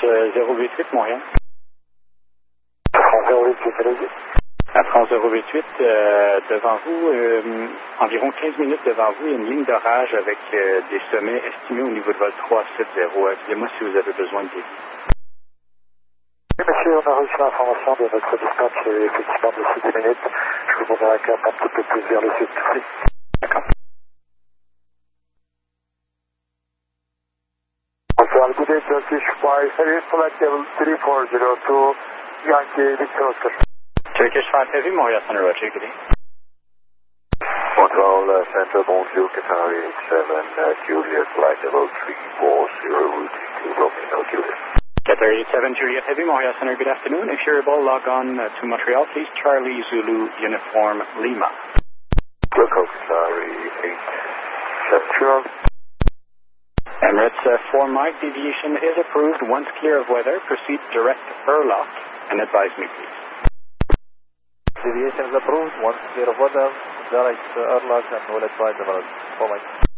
088 Montréal. France 088, À France 088, devant vous, environ 15 minutes devant vous, il y a une ligne d'orage avec des sommets estimés au niveau de vol 370. Appelez-moi si vous avez besoin de débit. Oui, monsieur, on a reçu l'information de notre dispatch effectivement d'ici 10 minutes. Je vous donnerai la carte un petit peu plus vers le sud. D'accord. Montreal, good day, Turkish 5, heavy flight level 3402, Yankee Victor Oscar. Turkish 5 Heavy, Montréal Center, Roger, good day. Montreal Center, bonjour, Qatari 87, Juliet, flight level 340, routing to Romeo, Juliet. Qatar 87 Juliet Heavy, Montréal Center, good afternoon. If you're able, log on to Montreal, please. Charlie Zulu Uniform Lima. Wilco, Qatari 8 Central. Emirates 4 Mike, deviation is approved. Once clear of weather, proceed direct Urlock and advise me, please. Deviation is approved. Once clear of weather, direct Urlock and will advise about it. 4 Mike.